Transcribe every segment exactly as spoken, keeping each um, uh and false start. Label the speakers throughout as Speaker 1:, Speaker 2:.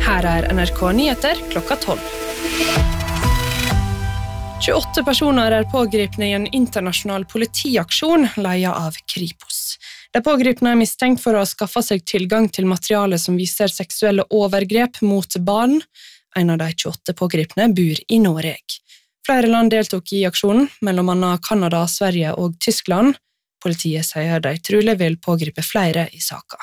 Speaker 1: Her er N R K Nyheter klokka tolv. tjueåtte personer er pågripne i en internasjonal politiaksjon leia av Kripos. De pågripne er mistenkt for å ha skaffet seg tilgang til materiale som viser seksuelle overgrep mot barn. En av de tjueåtte pågripne bor i Norge. Flere land deltok i aksjonen, mellom annet Kanada, Sverige og Tyskland. Politiet sier de trolig vil pågripe flere i saka.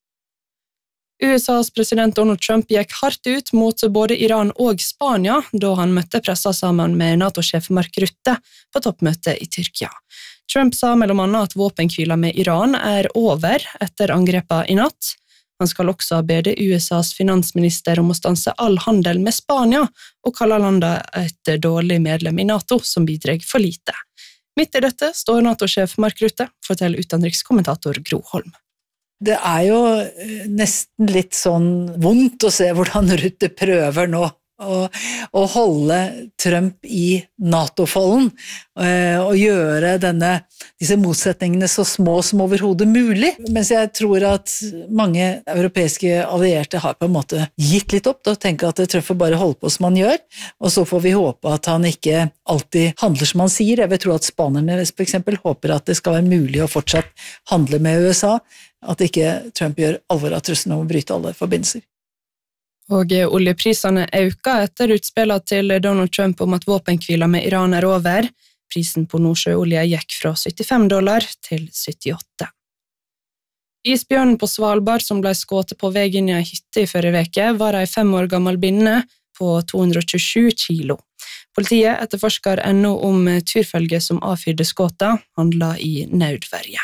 Speaker 1: U S A's president Donald Trump gikk hardt ut mot både Iran og Spania da han møtte pressa sammen med NATO-sjef Mark Rutte på toppmøtet i Tyrkia. Trump sa mellom annet at våpenhvila med Iran er over etter angrepa i natt. Han skal også bede U S A's finansminister om å stanse all handel med Spania og kalle landet et dårlig medlem i NATO som bidrar for lite. Midt i dette står NATO-sjef Mark Rutte, forteller utenrikskommentator Gro Holm.
Speaker 2: Det er jo nesten litt sånn vondt å se hvordan Rutte prøver nå å, å holde Trump i NATO-folden og gjøre denne, disse motsetningene så små som overhodet mulig. Mens jeg tror at mange europeiske allierte har på en måte gitt litt opp og tenker at Trump får bare holde på som han gjør, og så får vi håpe at han ikke alltid handler som han sier. Jeg vil tro at spanerne for eksempel håper at det skal være mulig å fortsatt handle med U S A, at ikke Trump gjør alvor av trusselen om å bryte alle forbindelser.
Speaker 1: Og oljeprisene øker etter utspillet til Donald Trump om at våpenhvila med Iran er over. Prisen på nordsjøolje gikk fra syttifem dollar til syttiåtte. Isbjørnen på Svalbard som ble skutt på vei inn i en hytte i forrige uke, var en fem år gammel binne på to hundre og tjuesju kilo. Politiet etterforsker ennå om turfølge som avfyrde skuddet, handlet i nødverge.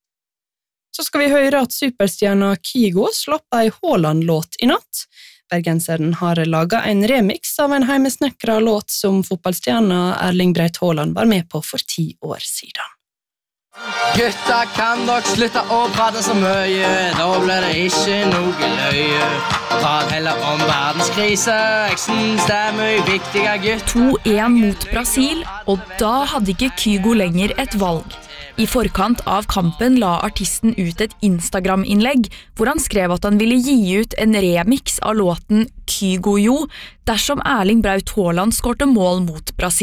Speaker 1: Så skal vi høre at superstjerna Kygo slapp en Haaland-låt i natt. Bergenseren har laget en remix av en heimesnekra låt som fotballstjerna Erling Braut Haaland var med på for ti år siden.
Speaker 3: Gutta, kan dere slutte å prate så mye? Da blir det ikke noe løye. Prat heller om verdenskrise. Jeg synes det er mye viktigere, gutt.
Speaker 4: to én mot Brasil, og da hadde ikke Kygo lenger et valg. I forkant av kampen la artisten ut et Instagram-innlegg hvor han skrev at han ville gi ut en remix av låten Kygo Jo dersom Erling Braut Haaland skårte mål mot Brasil.